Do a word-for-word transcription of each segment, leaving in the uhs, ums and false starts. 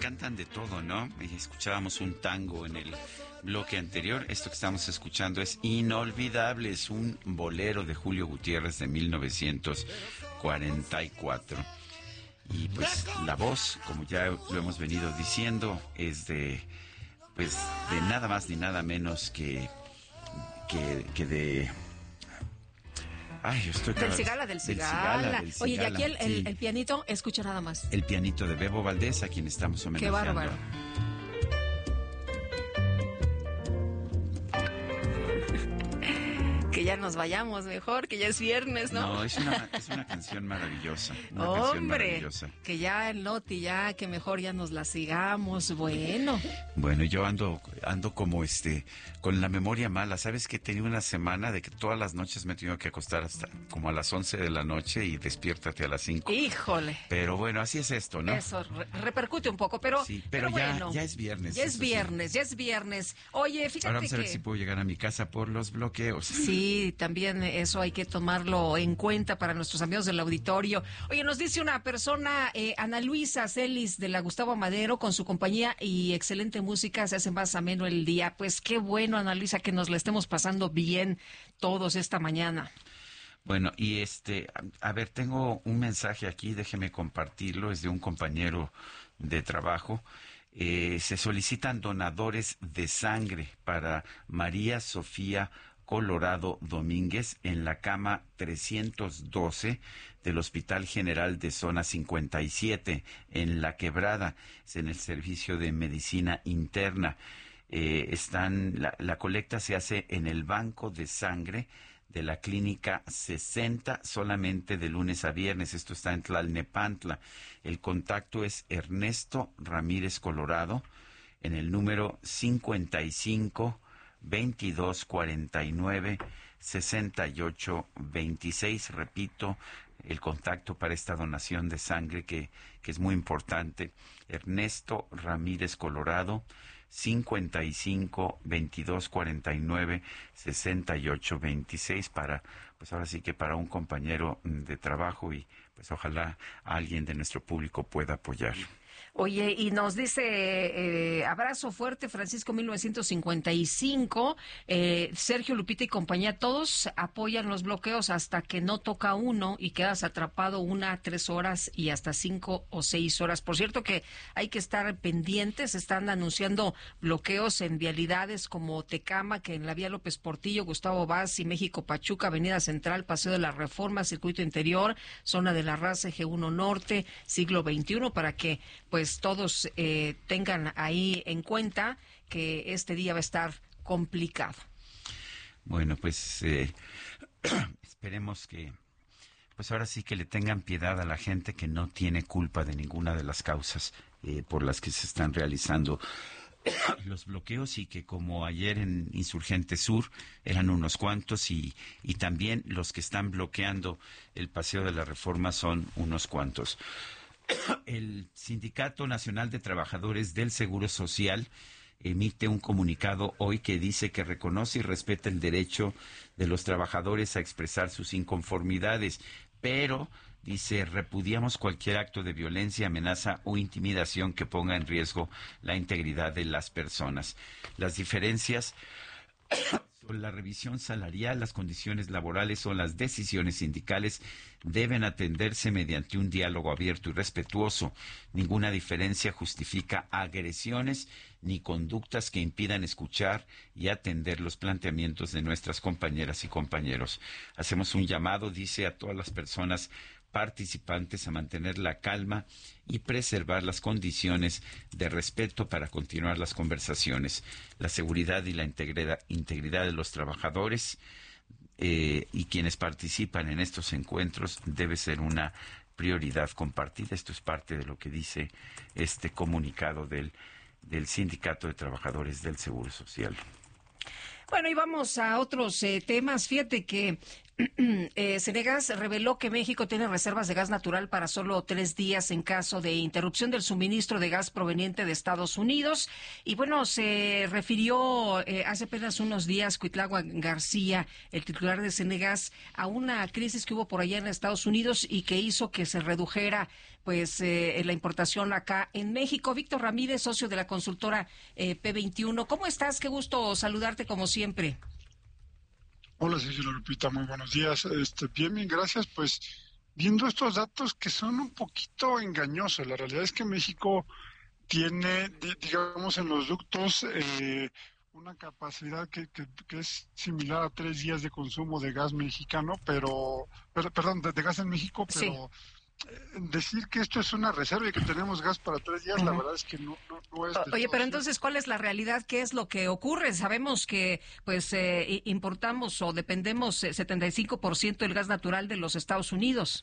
cantan de todo, ¿no? Y escuchábamos un tango en el bloque anterior. Esto que estamos escuchando es Inolvidable, es un bolero de Julio Gutiérrez de mil novecientos cuarenta y cuatro. Y pues la voz, como ya lo hemos venido diciendo, es de, pues, de nada más ni nada menos que, que, que de... Ay, yo estoy del Cigala, del Cigala. Oye, y aquí el, el, sí. el pianito, escucha nada más. El pianito de Bebo Valdés, a quien estamos homenajeando. Qué bárbaro. Que ya nos vayamos mejor, que ya es viernes, ¿no? No, es una, es una canción maravillosa. Una Hombre, canción maravillosa. Que ya el Noti, ya que mejor ya nos la sigamos, bueno. Bueno, yo ando ando como este, con la memoria mala. ¿Sabes que tenía una semana de que todas las noches me he tenido que acostar hasta como a las once de la noche y despiértate a las cinco? Híjole. Pero bueno, así es esto, ¿no? Eso, re repercute un poco, pero... Sí, pero, pero ya, bueno, ya es viernes. Ya es viernes, sí. ya es viernes. Oye, fíjate que... Ahora vamos que... a ver si puedo llegar a mi casa por los bloqueos. Sí. Sí, también eso hay que tomarlo en cuenta para nuestros amigos del auditorio. Oye, nos dice una persona, eh, Ana Luisa Celis de la Gustavo Madero, con su compañía y excelente música, se hace más ameno el día. Pues qué bueno, Ana Luisa, que nos la estemos pasando bien todos esta mañana. Bueno, y este, a, a ver, tengo un mensaje aquí, déjeme compartirlo, es de un compañero de trabajo. Eh, se solicitan donadores de sangre para María Sofía Colorado Domínguez en la cama trescientos doce del Hospital General de Zona cincuenta y siete en La Quebrada, es en el servicio de medicina interna. Eh, están la, la colecta se hace en el banco de sangre de la clínica sesenta, solamente de lunes a viernes. Esto está en Tlalnepantla. El contacto es Ernesto Ramírez Colorado en el número cincuenta y cinco veintidós cuarenta y nueve sesenta y ocho veintiséis. Repito, el contacto para esta donación de sangre que, que es muy importante. Ernesto Ramírez Colorado, cincuenta y cinco veintidós cuarenta y nueve sesenta y ocho veintiséis, para, pues ahora sí que para un compañero de trabajo, y pues ojalá alguien de nuestro público pueda apoyar. Oye, y nos dice, eh, abrazo fuerte, Francisco mil novecientos cincuenta y cinco, eh, Sergio, Lupita y compañía, todos apoyan los bloqueos hasta que no toca uno y quedas atrapado una, tres horas y hasta cinco o seis horas. Por cierto que hay que estar pendientes, están anunciando bloqueos en vialidades como Tecama, que en la vía López Portillo, Gustavo Vaz y México Pachuca, Avenida Central, Paseo de la Reforma, Circuito Interior, Zona de la Raza, G uno Norte, Siglo veintiuno, para que pues todos eh, tengan ahí en cuenta que este día va a estar complicado. Bueno, pues eh, esperemos que, pues ahora sí que le tengan piedad a la gente que no tiene culpa de ninguna de las causas eh, por las que se están realizando los bloqueos, y que como ayer en Insurgente Sur eran unos cuantos, y, y también los que están bloqueando el Paseo de la Reforma son unos cuantos. El Sindicato Nacional de Trabajadores del Seguro Social emite un comunicado hoy que dice que reconoce y respeta el derecho de los trabajadores a expresar sus inconformidades, pero dice, repudiamos cualquier acto de violencia, amenaza o intimidación que ponga en riesgo la integridad de las personas. Las diferencias sobre la revisión salarial, las condiciones laborales o las decisiones sindicales deben atenderse mediante un diálogo abierto y respetuoso. Ninguna diferencia justifica agresiones ni conductas que impidan escuchar y atender los planteamientos de nuestras compañeras y compañeros. Hacemos un llamado, dice, a todas las personas participantes a mantener la calma y preservar las condiciones de respeto para continuar las conversaciones. La seguridad y la integridad, integridad de los trabajadores eh, y quienes participan en estos encuentros debe ser una prioridad compartida. Esto es parte de lo que dice este comunicado del, del Sindicato de Trabajadores del Seguro Social. Bueno, y vamos a otros eh, temas. Fíjate que eh, Cenegas reveló que México tiene reservas de gas natural para solo tres días en caso de interrupción del suministro de gas proveniente de Estados Unidos. Y bueno, se refirió eh, hace apenas unos días Cuitlagua García, el titular de Cenegas, a una crisis que hubo por allá en Estados Unidos y que hizo que se redujera pues eh, la importación acá en México. Víctor Ramírez, socio de la consultora eh, P veintiuno. ¿Cómo estás? Qué gusto saludarte como siempre. Hola, señora Lupita, muy buenos días. Este, bien, bien, gracias. Pues viendo estos datos que son un poquito engañosos, la realidad es que México tiene, digamos, en los ductos eh, una capacidad que, que, que es similar a tres días de consumo de gas mexicano, pero, pero perdón, de, de gas en México, pero... Sí. Decir que esto es una reserva y que tenemos gas para tres días, uh-huh. La verdad es que no, no, no es... Oye, pero entonces, ¿cuál es la realidad? ¿Qué es lo que ocurre? Sabemos que pues eh, importamos o dependemos eh, setenta y cinco por ciento del gas natural de los Estados Unidos.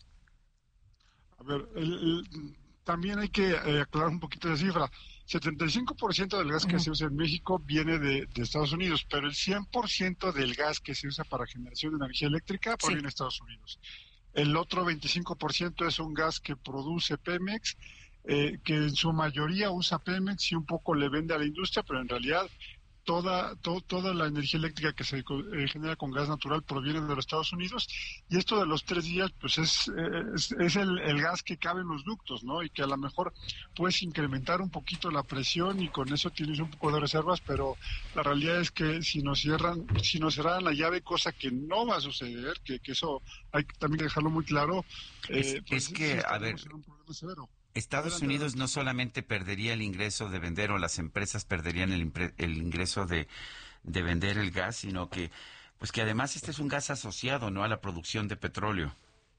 A ver, el, el, también hay que eh, aclarar un poquito de cifra. setenta y cinco por ciento del gas uh-huh. que se usa en México viene de, de Estados Unidos, pero el cien por ciento del gas que se usa para generación de energía eléctrica proviene sí. de Estados Unidos. El otro veinticinco por ciento es un gas que produce Pemex, eh, que en su mayoría usa Pemex y un poco le vende a la industria, pero en realidad toda to, toda la energía eléctrica que se eh, genera con gas natural proviene de los Estados Unidos. Y esto de los tres días, pues es, es, es el, el gas que cabe en los ductos, ¿no? Y que a lo mejor puedes incrementar un poquito la presión y con eso tienes un poco de reservas, pero la realidad es que si nos cierran, si nos cerraran la llave, cosa que no va a suceder, que, que eso hay también que dejarlo muy claro. Es, eh, pues, es que, sí, a ver... Un problema severo. Estados Unidos no solamente perdería el ingreso de vender o las empresas perderían el, el ingreso de, de vender el gas, sino que pues que además este es un gas asociado, ¿no?, a la producción de petróleo.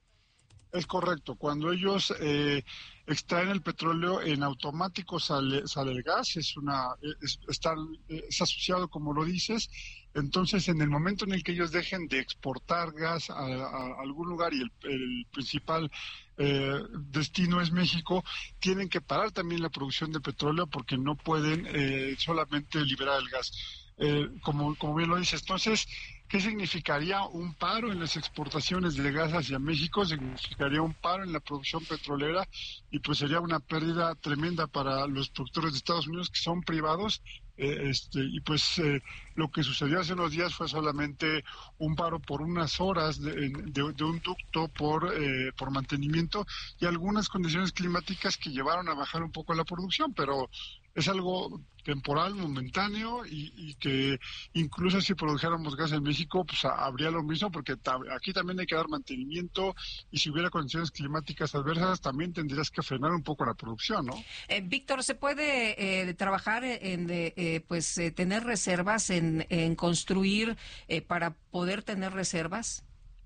Es correcto. Cuando ellos eh, extraen el petróleo, en automático sale, sale el gas, es una es, está, es asociado, como lo dices. Entonces, en el momento en el que ellos dejen de exportar gas a, a algún lugar y el, el principal eh, destino es México, tienen que parar también la producción de petróleo porque no pueden eh, solamente liberar el gas. Eh, como, como bien lo dices, entonces, ¿qué significaría un paro en las exportaciones de gas hacia México? Significaría un paro en la producción petrolera y pues sería una pérdida tremenda para los productores de Estados Unidos que son privados. Eh, este y pues eh, lo que sucedió hace unos días fue solamente un paro por unas horas de, de, de un ducto por eh, por mantenimiento y algunas condiciones climáticas que llevaron a bajar un poco la producción, pero es algo temporal, momentáneo y, y que incluso si produjéramos gas en México, pues habría lo mismo porque ta- aquí también hay que dar mantenimiento y si hubiera condiciones climáticas adversas también tendrías que frenar un poco la producción, ¿no? Eh, Víctor, ¿se puede eh, trabajar en eh, pues eh, tener reservas, en, en construir eh, para poder tener reservas?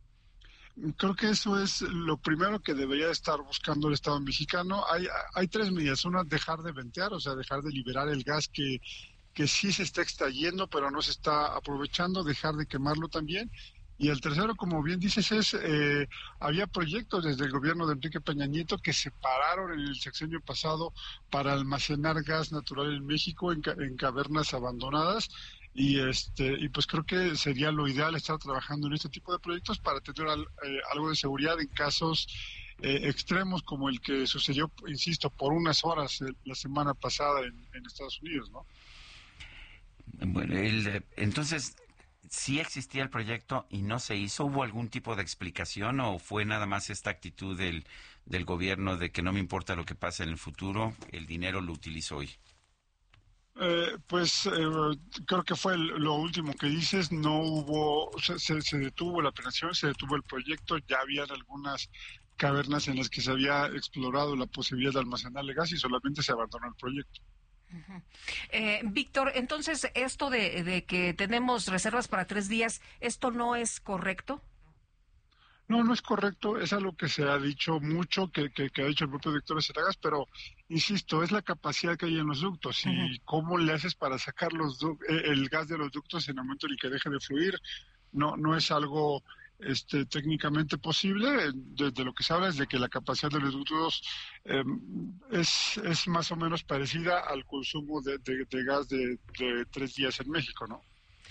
Creo que eso es lo primero que debería estar buscando el Estado mexicano. Hay, hay tres medidas. Una, dejar de ventear, o sea, dejar de liberar el gas que, que sí se está extrayendo, pero no se está aprovechando, dejar de quemarlo también. Y el tercero, como bien dices, es, eh, había proyectos desde el gobierno de Enrique Peña Nieto que se pararon en el sexenio pasado para almacenar gas natural en México en, ca- en cavernas abandonadas. Y este y pues creo que sería lo ideal estar trabajando en este tipo de proyectos para tener al, eh, algo de seguridad en casos eh, extremos como el que sucedió, insisto, por unas horas eh, la semana pasada en, en Estados Unidos, ¿no? Bueno, el, entonces, ¿sí existía el proyecto y no se hizo? ¿Hubo algún tipo de explicación o fue nada más esta actitud del, del gobierno de que no me importa lo que pase en el futuro, el dinero lo utilizo hoy? Eh, pues eh, creo que fue el, lo último que dices. No hubo, se, se, se detuvo la operación, se detuvo el proyecto. Ya habían algunas cavernas en las que se había explorado la posibilidad de almacenar el gas y solamente se abandonó el proyecto. Uh-huh. Eh, Víctor, entonces esto de, de que tenemos reservas para tres días, ¿esto no es correcto? No, no es correcto, es algo que se ha dicho mucho, que, que, que ha dicho el propio Víctor Zeragas, pero insisto, es la capacidad que hay en los ductos y uh-huh. cómo le haces para sacar los du- el gas de los ductos en el momento en el que deje de fluir. No, no es algo este, técnicamente posible. De, de lo que se habla es de que la capacidad de los ductos eh, es, es más o menos parecida al consumo de, de, de gas de, de tres días en México, ¿no?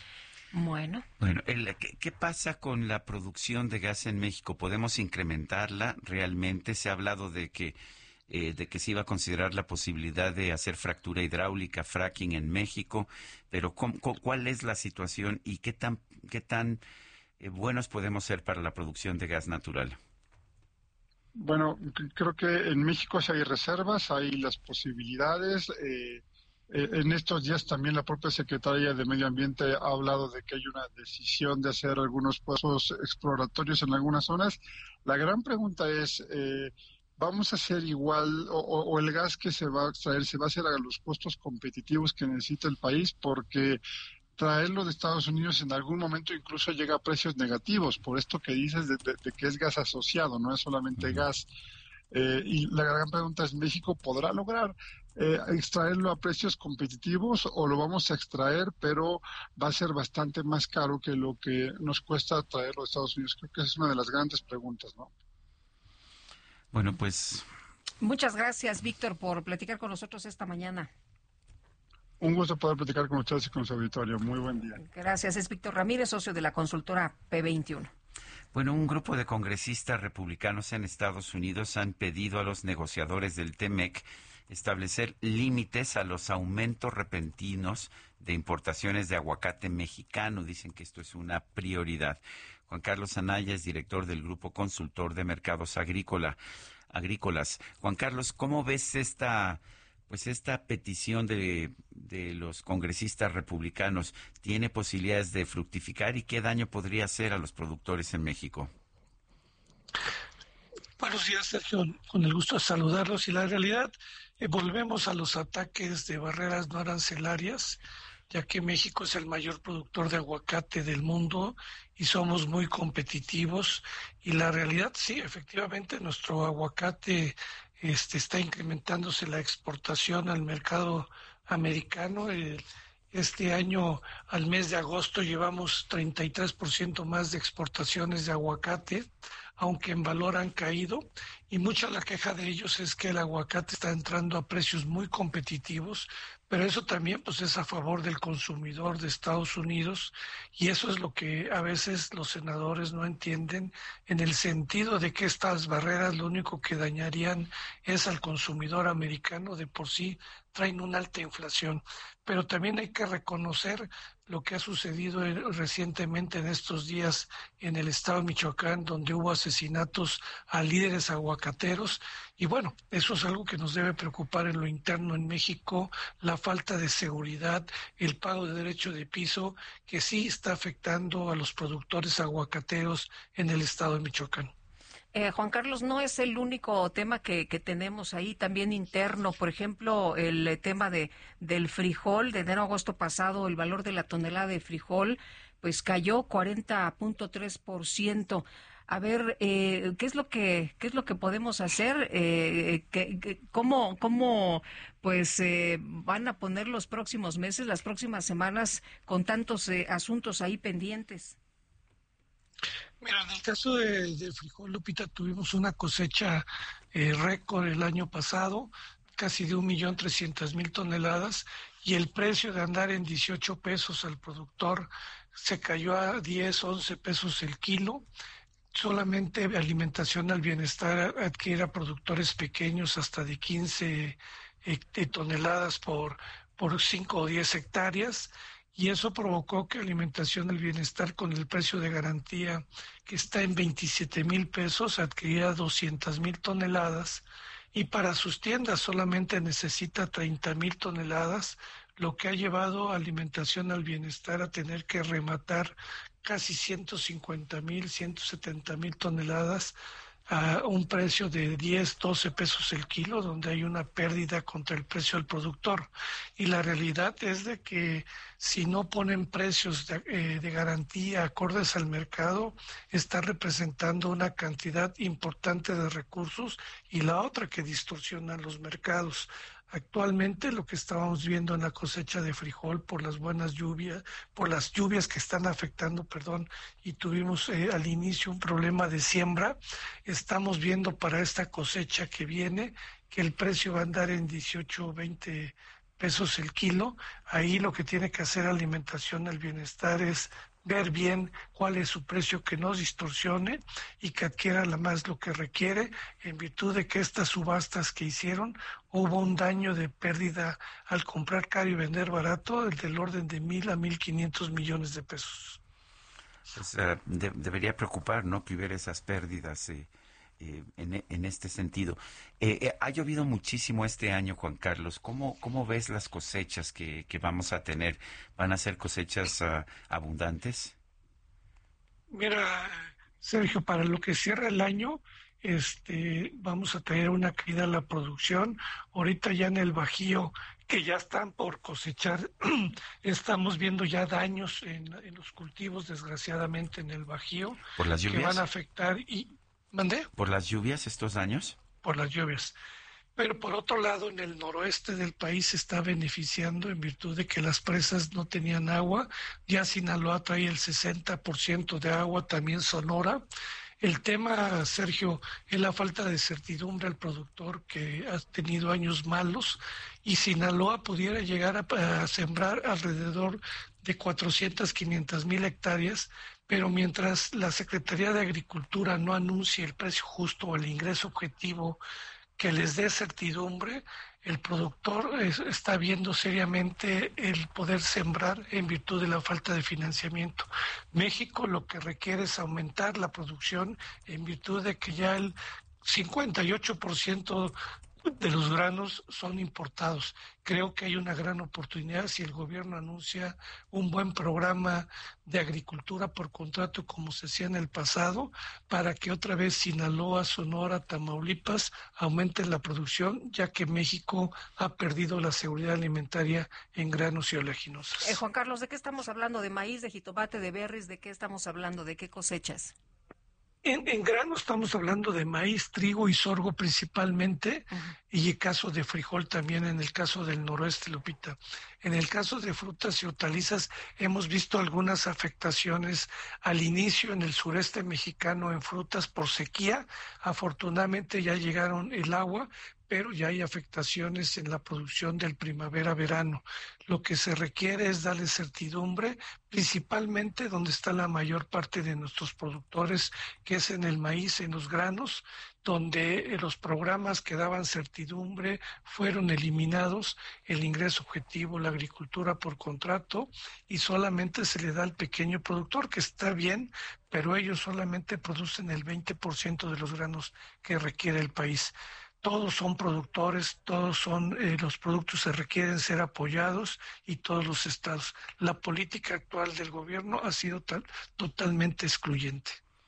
Bueno. Bueno, el, ¿qué, ¿qué pasa con la producción de gas en México? ¿Podemos incrementarla realmente? Se ha hablado de que eh, de que se iba a considerar la posibilidad de hacer fractura hidráulica, fracking en México, pero ¿cómo, ¿cuál es la situación y qué tan qué tan eh, buenos podemos ser para la producción de gas natural? Bueno, creo que en México sí hay reservas, hay las posibilidades. Eh, eh, en estos días también la propia Secretaría de Medio Ambiente ha hablado de que hay una decisión de hacer algunos pozos exploratorios en algunas zonas. La gran pregunta es, eh, ¿vamos a hacer igual o, o el gas que se va a extraer se va a hacer a los costos competitivos que necesita el país? Porque traerlo de Estados Unidos en algún momento incluso llega a precios negativos, por esto que dices de, de, de que es gas asociado, no es solamente gas. Eh, y la gran pregunta es, ¿México podrá lograr eh, extraerlo a precios competitivos o lo vamos a extraer, pero va a ser bastante más caro que lo que nos cuesta traerlo de Estados Unidos? Creo que esa es una de las grandes preguntas, ¿no? Bueno, pues... Muchas gracias, Víctor, por platicar con nosotros esta mañana. Un gusto poder platicar con ustedes y con su auditorio. Muy buen día. Gracias. Es Víctor Ramírez, socio de la consultora P veintiuno. Bueno, un grupo de congresistas republicanos en Estados Unidos han pedido a los negociadores del T M E C establecer límites a los aumentos repentinos de importaciones de aguacate mexicano. Dicen que esto es una prioridad. Juan Carlos Anaya es director del Grupo Consultor de Mercados Agrícola, Agrícolas. Juan Carlos, ¿cómo ves esta... Pues esta petición de, de los congresistas republicanos tiene posibilidades de fructificar y qué daño podría hacer a los productores en México? Buenos días, Sergio. Con el gusto de saludarlos. Y la realidad, eh, volvemos a los ataques de barreras no arancelarias, ya que México es el mayor productor de aguacate del mundo y somos muy competitivos. Y la realidad, sí, efectivamente, nuestro aguacate este, está incrementándose la exportación al mercado americano. El, Este año, al mes de agosto, llevamos treinta y tres por ciento más de exportaciones de aguacate, aunque en valor han caído, y mucha la queja de ellos es que el aguacate está entrando a precios muy competitivos, pero eso también pues es a favor del consumidor de Estados Unidos, y eso es lo que a veces los senadores no entienden, en el sentido de que estas barreras lo único que dañarían es al consumidor americano. De por sí traen una alta inflación, pero también hay que reconocer lo que ha sucedido recientemente en estos días en el estado de Michoacán, donde hubo asesinatos a líderes aguacateros, y bueno, eso es algo que nos debe preocupar en lo interno en México, la falta de seguridad, el pago de derecho de piso, que sí está afectando a los productores aguacateros en el estado de Michoacán. Eh, Juan Carlos, no es el único tema que, que tenemos ahí, también interno. Por ejemplo, el eh, tema de del frijol, de enero a agosto pasado, el valor de la tonelada de frijol, pues cayó cuarenta punto tres por ciento. A ver, eh, ¿qué es lo que qué es lo que podemos hacer? Eh, que, que, ¿Cómo cómo pues eh, van a poner los próximos meses, las próximas semanas con tantos eh, asuntos ahí pendientes? Mira, en el caso de, de frijol, Lupita, tuvimos una cosecha eh, récord el año pasado, casi de un millón trescientas mil toneladas, y el precio de andar en dieciocho pesos al productor se cayó a diez, once pesos el kilo. Solamente Alimentación al Bienestar adquiere a productores pequeños hasta de quince eh, de toneladas por, por cinco o diez hectáreas. Y eso provocó que Alimentación del Bienestar, con el precio de garantía que está en veintisiete mil pesos, adquiriera doscientas mil toneladas, y para sus tiendas solamente necesita treinta mil toneladas, lo que ha llevado a Alimentación al Bienestar a tener que rematar casi ciento cincuenta mil, ciento setenta mil toneladas a un precio de diez, doce pesos el kilo, donde hay una pérdida contra el precio del productor. Y la realidad es de que si no ponen precios de, eh, de garantía acordes al mercado, está representando una cantidad importante de recursos, y la otra, que distorsionan los mercados. Actualmente lo que estábamos viendo en la cosecha de frijol, por las buenas lluvias, por las lluvias que están afectando, perdón, y tuvimos eh, al inicio un problema de siembra, estamos viendo para esta cosecha que viene que el precio va a andar en dieciocho, veinte pesos el kilo. Ahí lo que tiene que hacer Alimentación al Bienestar es ver bien cuál es su precio, que no distorsione y que adquiera la más lo que requiere, en virtud de que estas subastas que hicieron hubo un daño de pérdida al comprar caro y vender barato, del orden de mil a mil quinientos millones de pesos. Pues, uh, de, debería preocupar, ¿no?, que hubiera esas pérdidas eh, eh, en, en este sentido. Eh, eh, ha llovido muchísimo este año, Juan Carlos. ¿Cómo, cómo ves las cosechas que, que vamos a tener? ¿Van a ser cosechas uh, abundantes? Mira, Sergio, para lo que cierra el año, este, vamos a tener una caída en la producción. Ahorita ya en el Bajío, que ya están por cosechar, estamos viendo ya daños en, en los cultivos, desgraciadamente, en el Bajío. ¿Por las lluvias? Que van a afectar y... ¿Mandé? ¿Por las lluvias estos daños? Por las lluvias. Pero por otro lado, en el noroeste del país se está beneficiando en virtud de que las presas no tenían agua. Ya Sinaloa trae el sesenta por ciento de agua, también Sonora. El tema, Sergio, es la falta de certidumbre al productor, que ha tenido años malos, y Sinaloa pudiera llegar a, a sembrar alrededor de cuatrocientas, quinientas mil hectáreas, pero mientras la Secretaría de Agricultura no anuncie el precio justo o el ingreso objetivo que les dé certidumbre, el productor es, está viendo seriamente el poder sembrar en virtud de la falta de financiamiento. México lo que requiere es aumentar la producción en virtud de que ya el cincuenta y ocho por ciento de los granos son importados. Creo que hay una gran oportunidad si el gobierno anuncia un buen programa de agricultura por contrato como se hacía en el pasado, para que otra vez Sinaloa, Sonora, Tamaulipas aumenten la producción, ya que México ha perdido la seguridad alimentaria en granos y oleaginosas. Eh, Juan Carlos, ¿de qué estamos hablando? ¿De maíz, de jitomate, de berries? ¿De qué estamos hablando? ¿De qué cosechas? En, en grano estamos hablando de maíz, trigo y sorgo principalmente, uh-huh. Y el caso de frijol también en el caso del noroeste, Lupita. En el caso de frutas y hortalizas hemos visto algunas afectaciones al inicio en el sureste mexicano en frutas por sequía. Afortunadamente ya llegaron el agua, pero ya hay afectaciones en la producción del primavera-verano. Lo que se requiere es darle certidumbre, principalmente donde está la mayor parte de nuestros productores, que es en el maíz, en los granos, donde los programas que daban certidumbre fueron eliminados, el ingreso objetivo, la agricultura por contrato, y solamente se le da al pequeño productor, que está bien, pero ellos solamente producen el veinte por ciento de los granos que requiere el país. Todos son productores, todos son, eh, los productos se requieren ser apoyados, y todos los estados. La política actual del gobierno ha sido tal, totalmente excluyente.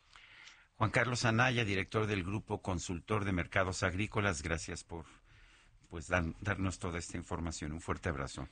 Juan Carlos Anaya, director del Grupo Consultor de Mercados Agrícolas, gracias por pues dan, darnos toda esta información. Un fuerte abrazo.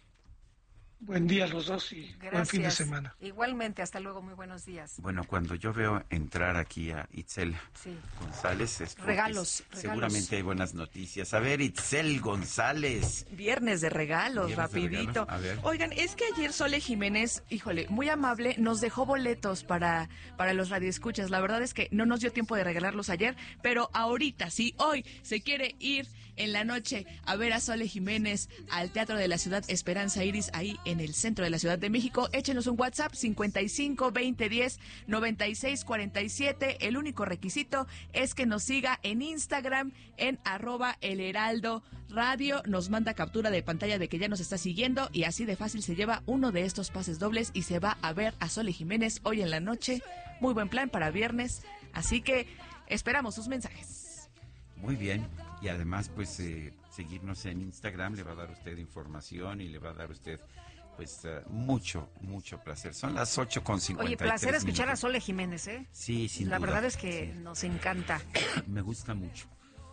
Buen día a los dos y Gracias. Buen fin de semana. Igualmente, hasta luego, muy buenos días. Bueno, cuando yo veo entrar aquí a Itzel sí. González, es regalos, regalos. Seguramente hay buenas noticias. A ver, Itzel González. Viernes de regalos, Viernes rapidito. De regalos. Oigan, es que ayer Sole Jiménez, híjole, muy amable, nos dejó boletos para, para los radioescuchas. La verdad es que no nos dio tiempo de regalarlos ayer, pero ahorita, si hoy se quiere ir en la noche a ver a Sole Jiménez al Teatro de la Ciudad Esperanza Iris, ahí en el centro de la Ciudad de México, échenos un WhatsApp cincuenta y cinco, veinte, diez, noventa y seis, cuarenta y siete. El único requisito es que nos siga en Instagram en arroba el heraldo radio, nos manda captura de pantalla de que ya nos está siguiendo, y así de fácil se lleva uno de estos pases dobles y se va a ver a Sole Jiménez hoy en la noche. Muy buen plan para viernes, así que esperamos sus mensajes. Muy bien, y además pues eh, seguirnos en Instagram le va a dar usted información y le va a dar usted pues uh, mucho, mucho placer. Son las ocho con cincuenta y tres. Oye, placer minutos. escuchar a Sole Jiménez, ¿eh? Sí, sin La duda. verdad es que sí. Nos encanta. Me gusta mucho.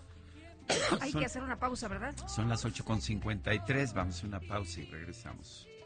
Hay son, que hacer una pausa, ¿verdad? Son las ocho con cincuenta y tres, vamos a una pausa y regresamos.